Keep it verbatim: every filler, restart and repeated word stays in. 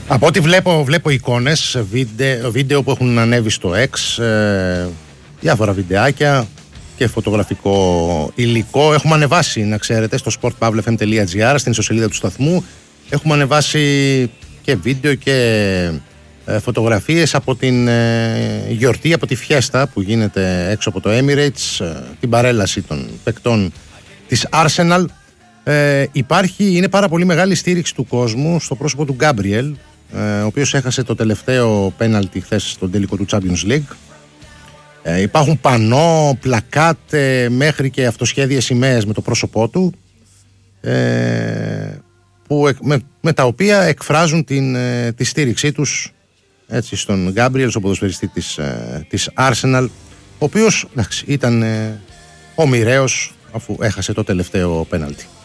Από ό,τι βλέπω, βλέπω εικόνες, βίντεο, βίντεο που έχουν ανέβει στο X, ε, διάφορα βιντεάκια και φωτογραφικό υλικό. Έχουμε ανεβάσει, να ξέρετε, στο sport pavlefm τελεία gr, στην ιστοσελίδα του σταθμού. Έχουμε ανεβάσει και βίντεο και ε, φωτογραφίες από την ε, γιορτή, από τη φιέστα που γίνεται έξω από το Emirates, ε, την παρέλαση των παικτών της Arsenal. Ε, υπάρχει, είναι πάρα πολύ μεγάλη στήριξη του κόσμου στο πρόσωπο του Γκάμπριελ, ε, ο οποίος έχασε το τελευταίο πέναλτι χθες στον τελικό του Champions League. Ε, υπάρχουν πανό, πλακάτ, ε, μέχρι και αυτοσχέδιες σημαίες με το πρόσωπό του, ε, που, με, με τα οποία εκφράζουν την, ε, τη στήριξή τους, έτσι, στον Γκάμπριελ, στον ποδοσφαιριστή της, ε, της Arsenal, ο οποίος, εντάξει, ήταν ε, ο μοιραίος αφού έχασε το τελευταίο πέναλτι.